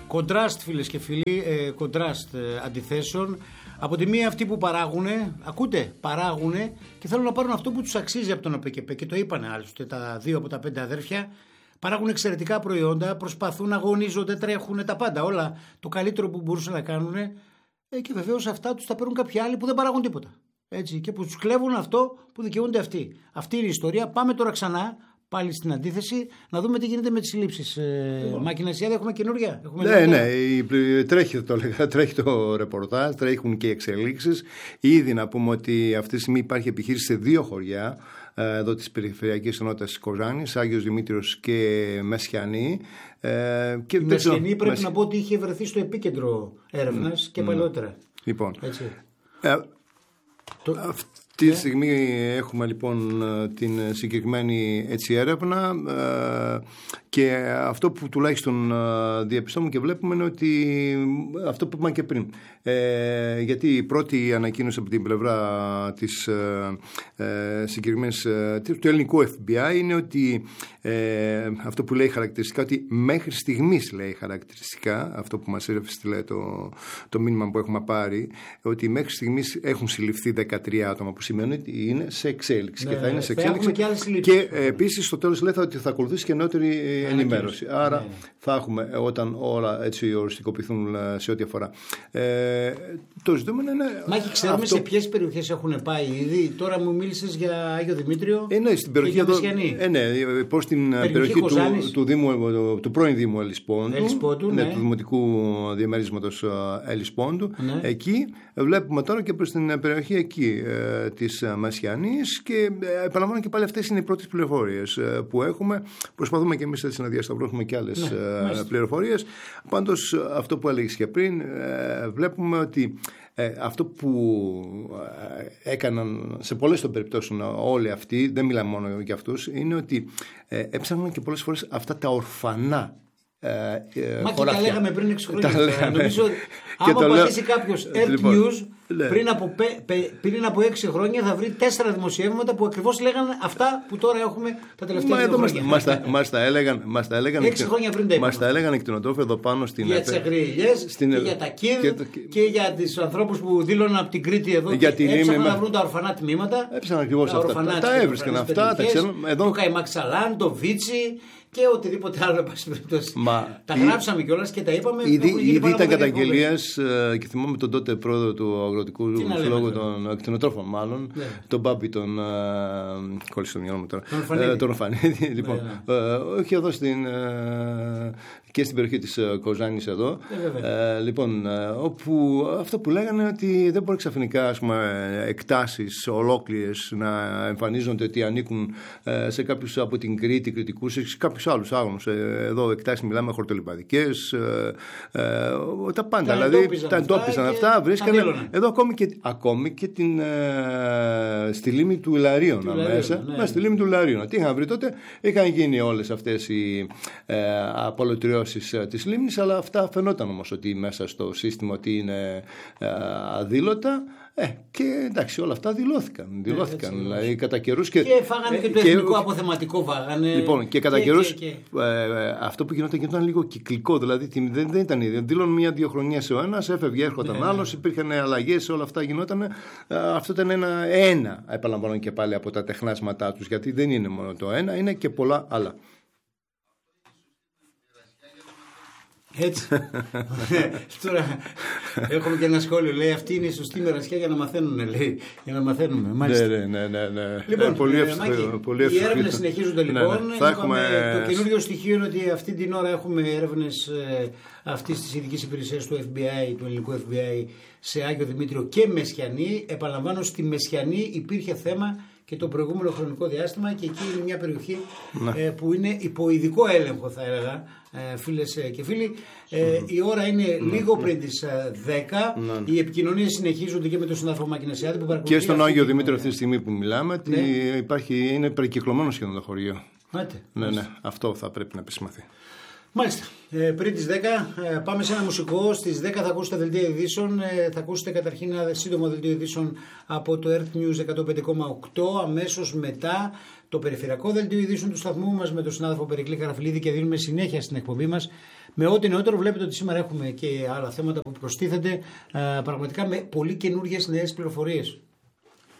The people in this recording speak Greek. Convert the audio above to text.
Κοντράστ, φίλες και φίλοι, κοντράστ αντιθέσεων. Από τη μία αυτοί που παράγουνε, ακούτε, παράγουνε και θέλουν να πάρουν αυτό που τους αξίζει από τον ΟΠΕΚΕΠΕ. Και το είπανε άλλωστε τα 2 από τα 5 αδέρφια. Παράγουν εξαιρετικά προϊόντα, προσπαθούν, αγωνίζονται, τρέχουν τα πάντα. Όλα το καλύτερο που μπορούσαν να κάνουν. Και βεβαίως αυτά τους τα παίρνουν κάποιοι άλλοι που δεν παράγουν τίποτα. Έτσι, και που τους κλέβουν αυτό που δικαιούνται αυτοί. Αυτή είναι η ιστορία. Πάμε τώρα ξανά. Πάλι στην αντίθεση, να δούμε τι γίνεται με τις συλλήψεις. Μάκη Νασιάδη, έχουμε καινούργια. Τρέχει το ρεπορτάζ, τρέχουν και οι εξελίξεις. Ήδη να πούμε ότι αυτή τη στιγμή υπάρχει επιχείρηση σε 2 χωριά εδώ της περιφερειακής ενότητας της Κοζάνης, Άγιος Δημήτριος και Μεσιανή. Η Μεσιανή πρέπει να πω ότι είχε βρεθεί στο επίκεντρο έρευνας και παλαιότερα. Λοιπόν, αυτή τη στιγμή έχουμε λοιπόν την συγκεκριμένη έρευνα και αυτό που τουλάχιστον διαπιστώνουμε και βλέπουμε είναι ότι αυτό που είπαμε και πριν, γιατί η πρώτη ανακοίνωση από την πλευρά της συγκεκριμένης του ελληνικού FBI είναι ότι αυτό που λέει χαρακτηριστικά, ότι μέχρι στιγμής λέει χαρακτηριστικά, αυτό που μας έστειλε το μήνυμα που έχουμε πάρει, ότι μέχρι στιγμής έχουν συλληφθεί 13 άτομα, που σημαίνει ότι είναι σε εξέλιξη, και θα είναι σε εξέλιξη, και επίσης στο τέλος λέει ότι θα ακολουθήσει και νεότερη ενημέρωση. Άρα θα έχουμε, όταν όλα έτσι οριστικοποιηθούν σε ό,τι αφορά. Το ζητούμενο είναι. Μάκη, ξέρουμε σε ποιες περιοχές έχουν πάει ήδη. Τώρα μου μίλησες για Άγιο Δημήτριο. Ναι, στην περιοχή εδώ. Πώς στην περιοχή του πρώην Δήμου Ελισπόντου, του Δημοτικού Διαμερίσματος Ελισπόντου. Εκεί βλέπουμε τώρα και προς την περιοχή εκεί της Μασιανής, και επαναλαμβάνω και πάλι αυτές είναι οι πρώτες πληροφορίες που έχουμε. Προσπαθούμε και εμείς έτσι να διασταυρώσουμε και άλλες πληροφορίες. Πάντως αυτό που έλεγες και πριν, βλέπουμε ότι αυτό που έκαναν σε πολλές των περιπτώσεων όλοι αυτοί, δεν μιλάμε μόνο για αυτούς, είναι ότι έψαχναν και πολλές φορές αυτά τα ορφανά. Μα και τα λέγαμε πριν 6 χρόνια. Νομίζω ότι άμα πατήσει κάποιος Earth News πριν από 6 χρόνια θα βρει 4 δημοσιεύματα που ακριβώς λέγανε αυτά που τώρα έχουμε τα τελευταία 2 χρόνια. Μας τα έλεγαν 6 χρόνια πριν τα είπαμε. Μας τα έλεγαν οι κτηνοτρόφοι εδώ πάνω στην για τις αγριελιές και για τα κίδ και για τους ανθρώπους που δήλωναν από την Κρήτη εδώ, έψαχναν να βρουν τα ορφανά τμήματα. Έψαχναν ακριβώς αυτά. Τα έβρισκαν αυτά. Το Καϊμαξαλάν, το Βίτσι και οτιδήποτε άλλο. Τα γράψαμε κιόλας και τα είπαμε. Ήδη ήταν καταγγελίες, και θυμάμαι τον τότε πρόεδρο του Αγροτικού Συλλόγου των Κτηνοτρόφων, μάλλον, τον Μπάμπη, τον. Κόλλησε το μυαλό μου τώρα. Τον Ορφανίδη. Λοιπόν, όχι εδώ και στην περιοχή της Κοζάνης εδώ. Λοιπόν, όπου αυτό που λέγανε, ότι δεν μπορεί ξαφνικά, ας πούμε, εκτάσεις ολόκληρες να εμφανίζονται ότι ανήκουν σε κάποιους από την Κρήτη, κριτικούς, σε κάποιους άλλους άγνους. Εδώ εκτάσεις μιλάμε χορτολιμπαδικές, τα πάντα. Δηλαδή τα εντόπισαν αυτά, βρίσκανε εδώ ακόμη και στη λίμνη του Ιλαρίων μέσα. Στη λίμνη του Ιλαρίων. Τι είχαν βρει τότε, είχαν γίνει όλες αυτές οι απολωτριώσεις της λίμνης, αλλά αυτά φαινόταν όμως ότι μέσα στο σύστημα ότι είναι αδήλωτα. Και εντάξει, όλα αυτά δηλώθηκαν. Δηλαδή κατά καιρούς. Και φάγανε και το εθνικό αποθεματικό, βάγανε. Λοιπόν, και κατά καιρούς αυτό που γινόταν λίγο κυκλικό. Δηλαδή δεν ήταν ίδιο. Δήλωνε 1-2 χρονιές ο ένας, έφευγε, έρχονταν άλλος, υπήρχαν αλλαγές, όλα αυτά γινόταν. Αυτό ήταν ένα, επαναλαμβάνω και πάλι, από τα τεχνάσματά τους. Γιατί δεν είναι μόνο το ένα, είναι και πολλά άλλα. Έτσι. Τώρα έχουμε και ένα σχόλιο. Λέει, αυτή είναι η σωστή μερασιά για να μαθαίνουν. Λέει, για να μαθαίνουμε. Μάλιστα. Ναι. Λοιπόν, πολύ οι έρευνες συνεχίζονται λοιπόν. Το καινούριο στοιχείο είναι ότι αυτή την ώρα έχουμε έρευνες αυτής της ειδικής υπηρεσίας του FBI, του ελληνικού FBI, σε Άγιο Δημήτριο και Μεσιανή. Επαναλαμβάνω, στη Μεσιανή υπήρχε θέμα και το προηγούμενο χρονικό διάστημα, και εκεί είναι μια περιοχή που είναι υπό ειδικό έλεγχο, θα έλεγα, φίλες και φίλοι. Η ώρα είναι λίγο πριν τις 10. Οι επικοινωνίες συνεχίζονται και με τον συνάδελφο Μάκη Νασιάδη που παρακολουθεί. Και στον Άγιο Δημήτριο αυτή τη στιγμή που μιλάμε, είναι περικυκλωμένο σχεδόν το χωριό. Ναι, αυτό θα πρέπει να επισημαθεί. Μάλιστα. Πριν τις 10 πάμε σε ένα μουσικό. Στις 10 θα ακούσετε δελτίο ειδήσεων. Θα ακούσετε καταρχήν ένα σύντομο δελτίο ειδήσεων από το Earth News 105,8. Αμέσως μετά το περιφερειακό δελτίο ειδήσεων του σταθμού μας με τον συνάδελφο Περικλή Καραφιλίδη και δίνουμε συνέχεια στην εκπομπή μας με ό,τι νεότερο. Βλέπετε ότι σήμερα έχουμε και άλλα θέματα που προστίθενται πραγματικά με πολύ καινούργιες νέες πληροφορίες.